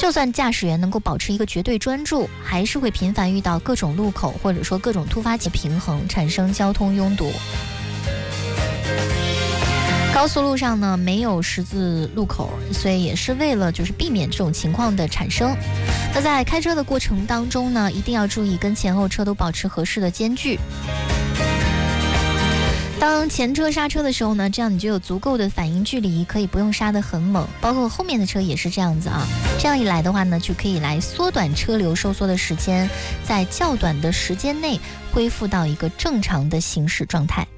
就算驾驶员能够保持一个绝对专注，还是会频繁遇到各种路口或者说各种突发平衡，产生交通拥堵。高速路上呢没有十字路口，所以也是为了避免这种情况的产生。那在开车的过程当中呢，一定要注意跟前后车都保持合适的间距。当前车刹车的时候呢，这样你就有足够的反应距离，可以不用刹得很猛，包括后面的车也是这样子啊。这样一来的话呢，就可以来缩短车流收缩的时间，在较短的时间内恢复到一个正常的行驶状态。